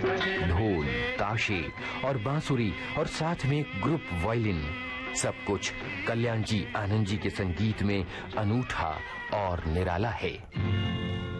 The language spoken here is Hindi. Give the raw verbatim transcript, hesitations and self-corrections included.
ढोल, ताशे और बांसुरी और साथ में एक ग्रुप वायलिन, सब कुछ कल्याण जी आनंद जी के संगीत में अनूठा और निराला है।